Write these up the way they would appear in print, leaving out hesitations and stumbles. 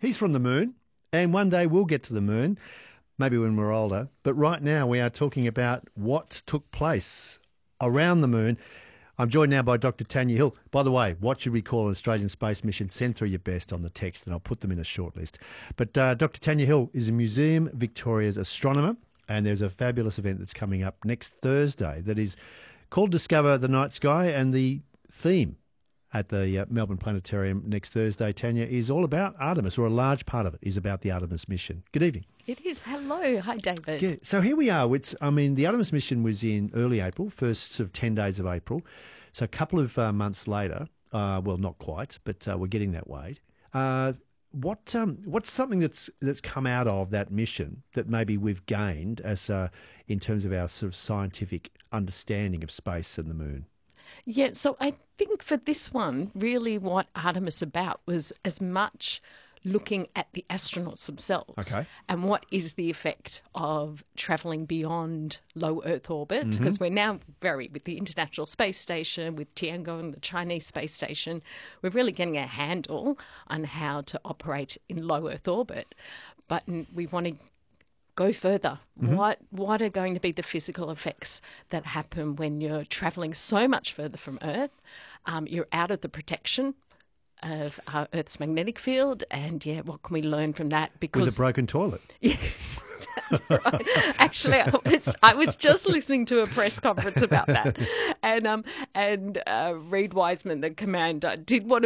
He's from the moon, and one day we'll get to the moon, maybe when we're older. But right now we are talking about what took place around the moon. I'm joined now by Dr. Tanya Hill. By the way, what should we call an Australian space mission? Send through your best on the text and I'll put them in a short list. But Dr. Tanya Hill is a Museum Victoria's astronomer, and there's a fabulous event that's coming up next Thursday that is called Discover the Night Sky, and the theme at the Melbourne Planetarium next Thursday, Tanya, is all about Artemis, or a large part of it is about the Artemis mission. Good evening. It is. Hello. Hi, David. Yeah, so here we are. The Artemis mission was in early April, first sort of 10 days of April. So a couple of months later, well, not quite, but we're getting that way. What's something that's come out of that mission that maybe we've gained as in terms of our sort of scientific understanding of space and the moon? Yeah, so I think for this one, really what Artemis about was as much looking at the astronauts themselves. Okay. And what is the effect of travelling beyond low Earth orbit, because we're now with the International Space Station, with Tiangong, the Chinese space station, we're really getting a handle on how to operate in low Earth orbit. But we want to go further. What are going to be the physical effects that happen when you're travelling so much further from Earth? You're out of the protection of Earth's magnetic field, and what can we learn from that? Because With a broken toilet. Yeah, that's right. Actually, I was just listening to a press conference about that, and Reid Wiseman, the commander, did want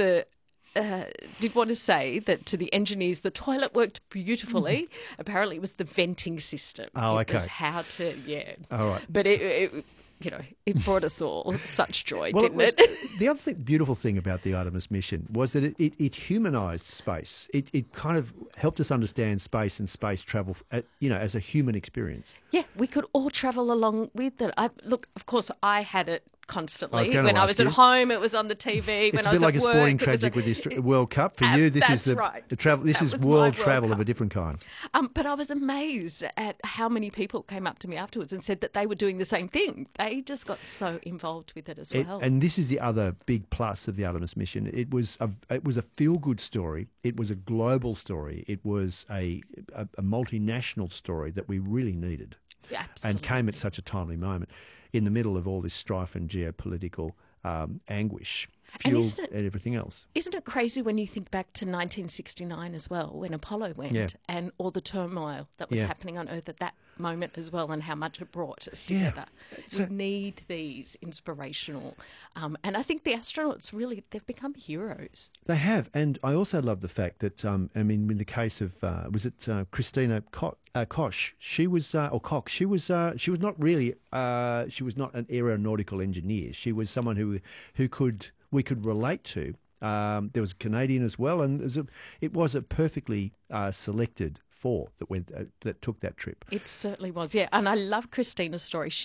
to say that to the engineers, the toilet worked beautifully. Apparently, it was the venting system. Oh, It okay. was how to, All right. But it brought us all such joy, Well, didn't it? The other beautiful thing about the Artemis mission was that it humanised space. It kind of helped us understand space and space travel, as a human experience. Yeah, we could all travel along with it. Look, of course, I had it constantly. When I was at home, it was on the TV. It's a bit like a sporting tragic with the World Cup. For you, this is the travel. This is world travel of a different kind. But I was amazed at how many people came up to me afterwards and said that they were doing the same thing. They just got so involved with it as well. And this is the other big plus of the Artemis mission. It was a feel-good story. It was a global story. It was a multinational story that we really needed. Yeah, and absolutely. came at such a timely moment in the middle of all this strife and geopolitical anguish, fuel and everything else. Isn't it crazy when you think back to 1969 as well, when Apollo went, and all the turmoil that was happening on Earth at that moment as well, and how much it brought us together? We need these inspirational, and I think the astronauts they've become heroes. They have, and I also love the fact that in the case of Christina Koch, she was Koch. She was not really she was not an aeronautical engineer. She was someone who we could relate to. There was a Canadian as well, and it was a perfectly selected four that took that trip. It certainly was, yeah. And I love Christina's story.